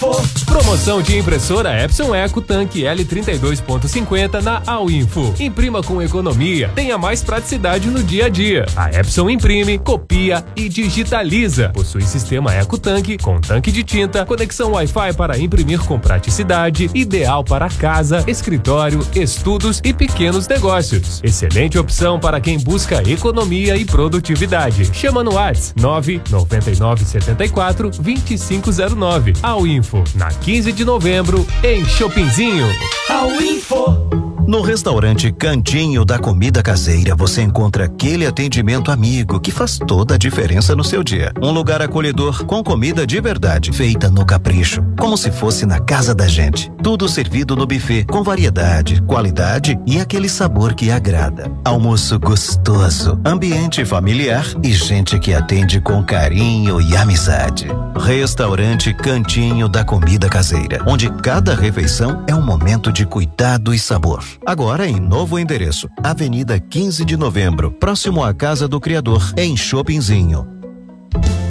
Promoção de impressora Epson Eco Tanque L32.50 na All-Info. Imprima com economia, tenha mais praticidade no dia a dia. A Epson imprime, copia e digitaliza. Possui sistema Eco Tanque com tanque de tinta, conexão Wi-Fi para imprimir com praticidade, ideal para casa, escritório, estudos e pequenos negócios. Excelente opção para quem busca economia e produtividade. Chama no WhatsApp 99974-2509. All-Info, na 15 de novembro, em Chopinzinho. All-Info. No restaurante Cantinho da Comida Caseira, você encontra aquele atendimento amigo que faz toda a diferença no seu dia. Um lugar acolhedor com comida de verdade, feita no capricho, como se fosse na casa da gente. Tudo servido no buffet, com variedade, qualidade e aquele sabor que agrada. Almoço gostoso, ambiente familiar e gente que atende com carinho e amizade. Restaurante Cantinho da Comida Caseira, onde cada refeição é um momento de cuidado e sabor. Agora em novo endereço, Avenida 15 de Novembro, próximo à Casa do Criador, em Chopinzinho.